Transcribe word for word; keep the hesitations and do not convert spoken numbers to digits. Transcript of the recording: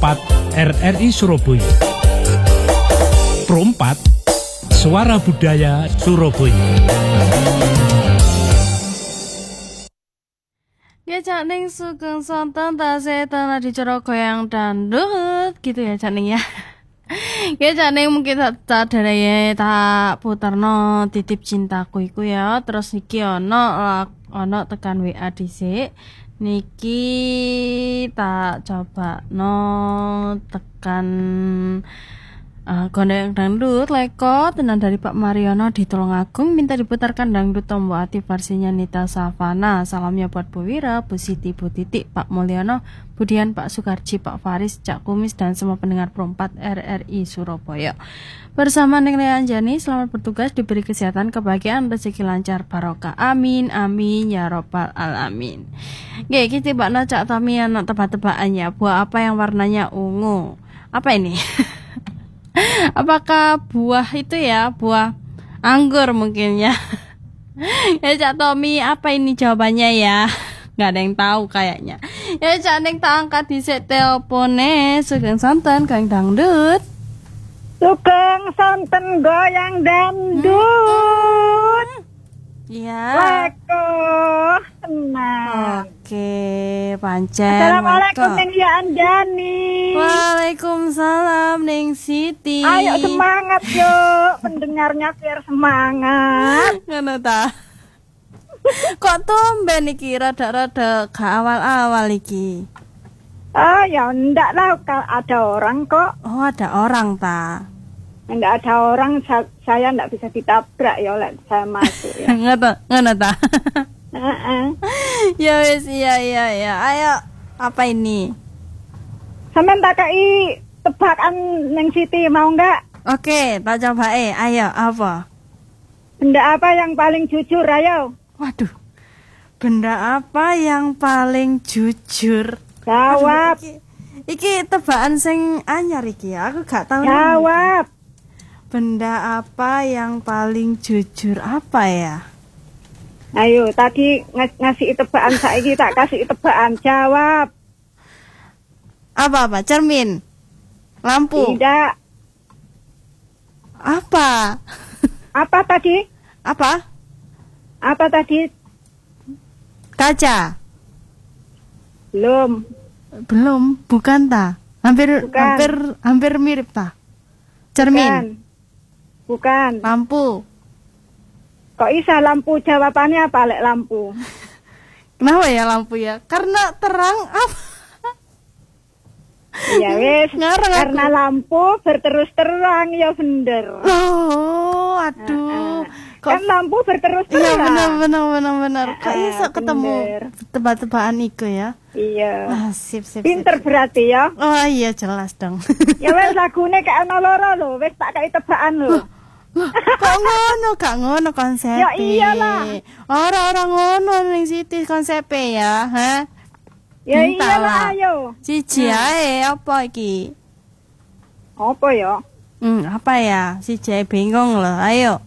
Pro empat R R I Surabaya. Pro empat, Suara Budaya Surabaya. Ya Ning Sugeng Sonten tasih tanah dicara goyang dangdut gitu ya Cak Ning ya. Ya Cak Ning mungkin tak tak dereye tak puterno titip cintaku iku ya. Terus iki ana ana tekan W A dhisik. Niki tak coba no tekan Uh, Gondeng dangdut leko tenan dari Pak Mariono di Tulungagung minta diputarkan dangdut Tombo Ati versinya Nita Savana. Salamnya buat Bu Wira, Bu Siti, Bu Titik, Pak Mulyono, Budian, Pak Sukarji, Pak Faris, Cak Kumis dan semua pendengar Pro empat R R I Surabaya. Bersama Neng Lea Anjani, selamat bertugas, diberi kesehatan, kebahagiaan, rezeki lancar, barokah. Amin, amin ya robbal alamin. Oke, kita bakna Cak Tommy anak tebak-tebakannya. Buah apa yang warnanya ungu? Apa ini? Apakah buah itu ya, buah anggur mungkin ya? Ya Cak Tommy, apa ini jawabannya ya? Gak ada yang tahu kayaknya. Ya Cak Ning tak angkat di set telepone. Sugeng Sonten goyang dangdut. Sugeng Sonten goyang dangdut. Iya. Leko tenang. Oke, pancen. Assalamualaikum leko. Neng Lea Anjani. Waalaikumsalam Neng Siti. Ayo semangat yuk, pendengarnya biar semangat. Ngono ta. Kok tumben iki rada-rada gak awal-awal iki. Oh ya ndak lah, ada orang kok. Oh, ada orang ta. Ndak ada orang, sa- saya ndak bisa ditabrak ya oleh saya masuk ya. Ngono, ngono ta. Heeh. Ya wis, iya iya iya. Ayo, apa ini? Sampeyan tak kei tebakan Neng Siti mau enggak? Oke, tak coba eh. Ayo, apa? Benda apa yang paling jujur, ayo? Waduh. Benda apa yang paling jujur? Jawab. Aduh, iki, iki tebakan sing anyar iki ya. Aku gak tahu. Jawab. Benda apa yang paling jujur apa ya? Ayo, tadi ngas- ngasih tebakan, saiki tak kasih tebakan. Jawab. Apa-apa? Cermin? Lampu? Tidak. Apa? Apa tadi? Apa? Apa tadi? Kaca? Belum. Belum, bukan ta? Hampir Bukan. hampir hampir mirip ta? Cermin? Bukan. Bukan. Lampu? Kok isa lampu? Jawabannya apa lek lampu? Kenapa ya lampu ya? Karena terang apa? Ya wes. Ngarang aku. Karena lampu berterus terang ya bener. Oh, aduh. Kok Kan lampu berterus iya terang. benar benar benar benar. Kok Ah, iso ketemu bener. tebak-tebakan iku ya? Iya. Ah, sip sip. Pinter sip. berarti ya. Oh iya jelas dong. Ya wes lagune kayak ono loro lho, wes tak kei tebakan lho. Loh, kok ngono, gak ngono konsep. Ya iyalah. Orang-orang ngono ning Siti konsep ya, ha? Ya Entahlah. iyalah ayo. Siji ae apa iki? Apa ya? Hmm, apa ya? Siji ae bingung loh. Ayo.